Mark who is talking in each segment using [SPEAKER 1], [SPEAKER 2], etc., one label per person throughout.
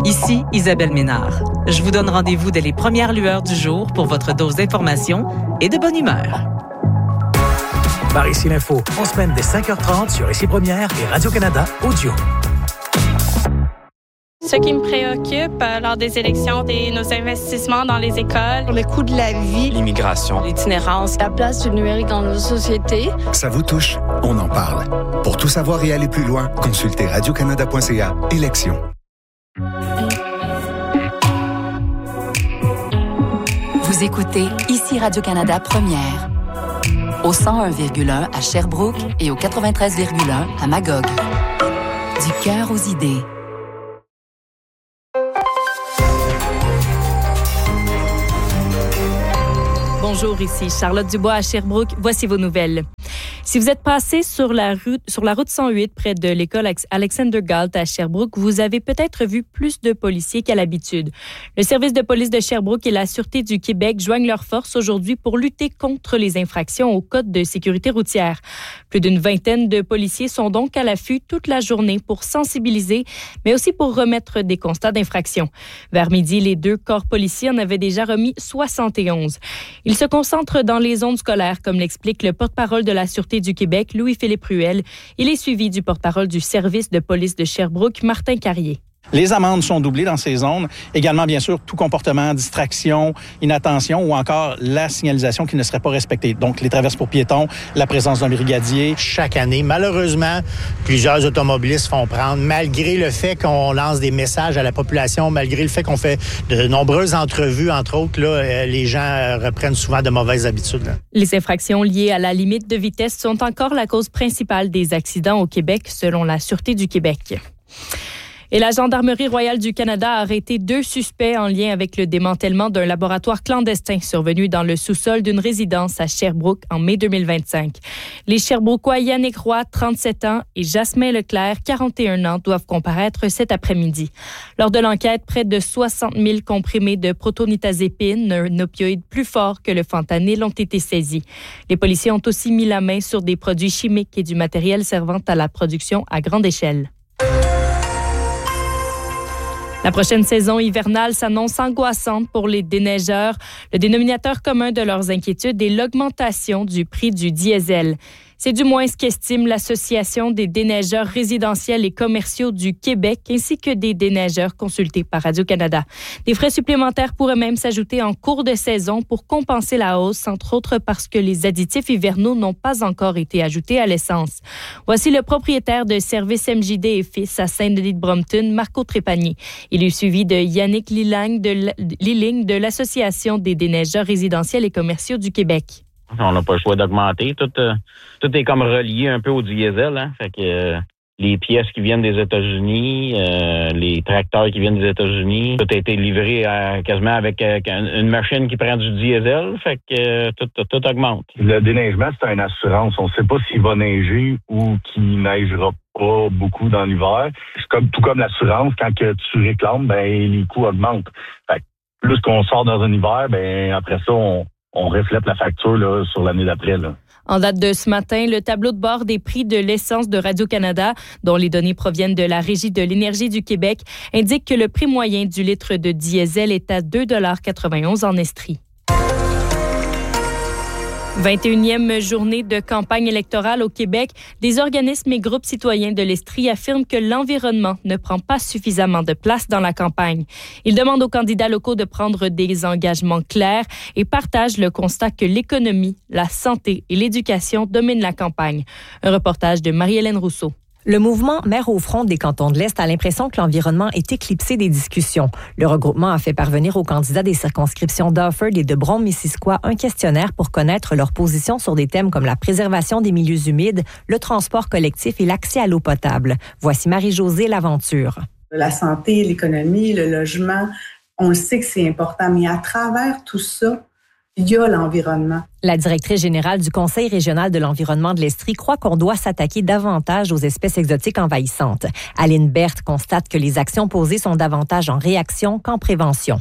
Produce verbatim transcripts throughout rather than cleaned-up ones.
[SPEAKER 1] Ici Isabelle Ménard. Je vous donne rendez-vous dès les premières lueurs du jour pour votre dose d'information et de bonne humeur.
[SPEAKER 2] Par Ici l'Info, en semaine dès cinq heures trente sur Ici Première et Radio-Canada Audio.
[SPEAKER 3] Ce qui me préoccupe euh, lors des élections, c'est nos investissements dans les écoles,
[SPEAKER 4] le coût de la vie,
[SPEAKER 5] l'immigration,
[SPEAKER 6] l'itinérance, la place du numérique dans nos sociétés.
[SPEAKER 7] Ça vous touche? On en parle. Pour tout savoir et aller plus loin, consultez radio canada point c a élections.
[SPEAKER 8] Vous écoutez Ici Radio-Canada Première. Au cent un virgule un à Sherbrooke et au quatre-vingt-treize virgule un à Magog. Du cœur aux idées.
[SPEAKER 9] Bonjour, ici Charlotte Dubois à Sherbrooke. Voici vos nouvelles. Si vous êtes passé sur la route, sur la route cent huit près de l'école Alexander Galt à Sherbrooke, vous avez peut-être vu plus de policiers qu'à l'habitude. Le service de police de Sherbrooke et la Sûreté du Québec joignent leurs forces aujourd'hui pour lutter contre les infractions au code de sécurité routière. Plus d'une vingtaine de policiers sont donc à l'affût toute la journée pour sensibiliser, mais aussi pour remettre des constats d'infraction. Vers midi, les deux corps policiers en avaient déjà remis soixante et onze. Ils se concentrent dans les zones scolaires, comme l'explique le porte-parole de la Sûreté du Québec, Louis-Philippe Ruel. Il est suivi du porte-parole du service de police de Sherbrooke, Martin Carrier.
[SPEAKER 10] Les amendes sont doublées dans ces zones. Également, bien sûr, tout comportement, distraction, inattention ou encore la signalisation qui ne serait pas respectée. Donc, les traverses pour piétons, la présence d'un brigadier.
[SPEAKER 11] Chaque année, malheureusement, plusieurs automobilistes font prendre, malgré le fait qu'on lance des messages à la population, malgré le fait qu'on fait de nombreuses entrevues, entre autres, là, les gens reprennent souvent de mauvaises habitudes. Là.
[SPEAKER 9] Les infractions liées à la limite de vitesse sont encore la cause principale des accidents au Québec, selon la Sûreté du Québec. Et la Gendarmerie royale du Canada a arrêté deux suspects en lien avec le démantèlement d'un laboratoire clandestin survenu dans le sous-sol d'une résidence à Sherbrooke en mai deux mille vingt-cinq. Les Sherbrookois Yannick Roy, trente-sept ans, et Jasmin Leclerc, quarante et un ans, doivent comparaître cet après-midi. Lors de l'enquête, près de soixante mille comprimés de protonitazépine, un opioïde plus fort que le fentanyl, ont été saisis. Les policiers ont aussi mis la main sur des produits chimiques et du matériel servant à la production à grande échelle. La prochaine saison hivernale s'annonce angoissante pour les déneigeurs. Le dénominateur commun de leurs inquiétudes est l'augmentation du prix du diesel. C'est du moins ce qu'estime l'Association des déneigeurs résidentiels et commerciaux du Québec ainsi que des déneigeurs consultés par Radio-Canada. Des frais supplémentaires pourraient même s'ajouter en cours de saison pour compenser la hausse, entre autres parce que les additifs hivernaux n'ont pas encore été ajoutés à l'essence. Voici le propriétaire de Service M J D et Fils à Saint-Denis-de-Brompton, Marco Trépanier. Il est suivi de Yannick Liling de, Liling de l'Association des déneigeurs résidentiels et commerciaux du Québec.
[SPEAKER 12] On n'a pas le choix d'augmenter. Tout, euh, tout est comme relié un peu au diesel. Hein? Fait que euh, les pièces qui viennent des États-Unis, euh, les tracteurs qui viennent des États-Unis, tout a été livré à, quasiment avec euh, une machine qui prend du diesel. Fait que euh, tout, tout, tout augmente.
[SPEAKER 13] Le déneigement, c'est une assurance. On ne sait pas s'il va neiger ou qu'il neigera pas beaucoup dans l'hiver. C'est comme tout comme l'assurance. Quand que tu réclames, ben les coûts augmentent. Fait que plus qu'on sort dans un hiver, ben après ça, on on reflète la facture là, sur l'année d'après. Là.
[SPEAKER 9] En date de ce matin, le tableau de bord des prix de l'essence de Radio-Canada, dont les données proviennent de la Régie de l'énergie du Québec, indique que le prix moyen du litre de diesel est à deux dollars quatre-vingt-onze en Estrie. vingt et unième journée de campagne électorale au Québec, des organismes et groupes citoyens de l'Estrie affirment que l'environnement ne prend pas suffisamment de place dans la campagne. Ils demandent aux candidats locaux de prendre des engagements clairs et partagent le constat que l'économie, la santé et l'éducation dominent la campagne. Un reportage de Marie-Hélène Rousseau.
[SPEAKER 14] Le mouvement Maire au front des cantons de l'Est a l'impression que l'environnement est éclipsé des discussions. Le regroupement a fait parvenir aux candidats des circonscriptions d'Offord et de Brome-Missisquoi un questionnaire pour connaître leur position sur des thèmes comme la préservation des milieux humides, le transport collectif et l'accès à l'eau potable. Voici Marie-Josée Laventure.
[SPEAKER 15] La santé, l'économie, le logement, on le sait que c'est important, mais à travers tout ça, il y a l'environnement.
[SPEAKER 14] La directrice générale du Conseil régional de l'environnement de l'Estrie croit qu'on doit s'attaquer davantage aux espèces exotiques envahissantes. Aline Berthe constate que les actions posées sont davantage en réaction qu'en prévention.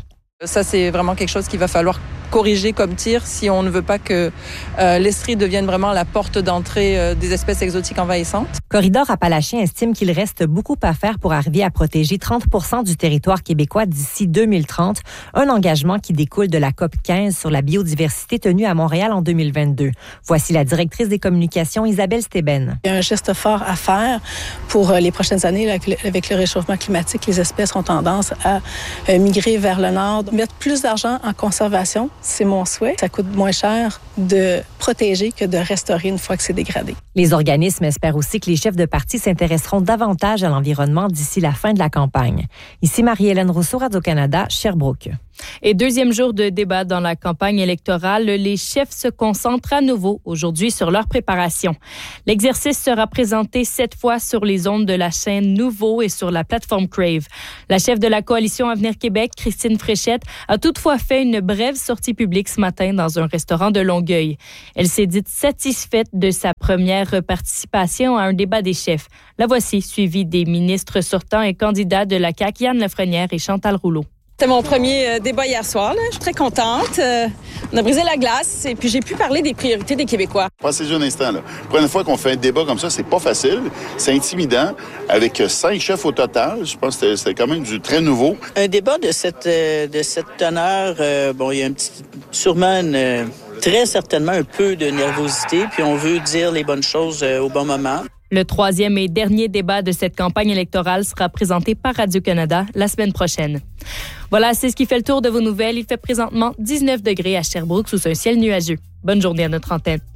[SPEAKER 4] Ça, c'est vraiment quelque chose qu'il va falloir corriger comme tir si on ne veut pas que euh, l'Estrie devienne vraiment la porte d'entrée euh, des espèces exotiques envahissantes.
[SPEAKER 14] Corridor appalachien estime qu'il reste beaucoup à faire pour arriver à protéger trente pour cent du territoire québécois d'ici deux mille trente, un engagement qui découle de la C O P quinze sur la biodiversité tenue à Montréal en deux mille vingt-deux. Voici la directrice des communications, Isabelle Steben.
[SPEAKER 5] Il y a un geste fort à faire pour les prochaines années. Avec le réchauffement climatique, les espèces ont tendance à migrer vers le nord. Mettre plus d'argent en conservation, c'est mon souhait. Ça coûte moins cher de protéger que de restaurer une fois que c'est dégradé.
[SPEAKER 14] Les organismes espèrent aussi que les chefs de parti s'intéresseront davantage à l'environnement d'ici la fin de la campagne. Ici Marie-Hélène Rousseau, Radio-Canada, Sherbrooke.
[SPEAKER 9] Et deuxième jour de débat dans la campagne électorale, les chefs se concentrent à nouveau aujourd'hui sur leur préparation. L'exercice sera présenté cette fois sur les ondes de la chaîne Nouveau et sur la plateforme Crave. La chef de la coalition Avenir Québec, Christine Fréchette, a toutefois fait une brève sortie publique ce matin dans un restaurant de Longueuil. Elle s'est dite satisfaite de sa première participation à un débat des chefs. La voici, suivie des ministres sortants et candidats de la C A Q, Yann Lafrenière et Chantal Rouleau.
[SPEAKER 16] C'était mon premier euh, débat hier soir. Là. Je suis très contente. Euh, on a brisé la glace et puis j'ai pu parler des priorités des Québécois.
[SPEAKER 17] Pensez-y un instant. Là. Pour une fois qu'on fait un débat comme ça, c'est pas facile. C'est intimidant. Avec cinq chefs au total, je pense que c'était quand même du très nouveau.
[SPEAKER 18] Un débat de cette, euh, de cette teneur, euh, bon, il y a un petit, sûrement une, euh, très certainement un peu de nervosité, puis on veut dire les bonnes choses euh, au bon moment.
[SPEAKER 9] Le troisième et dernier débat de cette campagne électorale sera présenté par Radio-Canada la semaine prochaine. Voilà, c'est ce qui fait le tour de vos nouvelles. Il fait présentement dix-neuf degrés à Sherbrooke sous un ciel nuageux. Bonne journée à notre antenne.